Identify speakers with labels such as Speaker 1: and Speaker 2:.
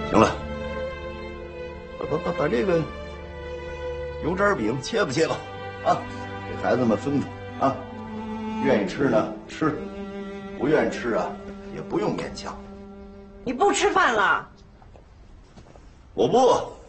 Speaker 1: 行了，把这个油渣饼切吧切吧，啊，给孩子们分分啊，愿意吃呢吃，不愿意吃啊也不用勉强。
Speaker 2: 你不吃饭了？
Speaker 1: 我不。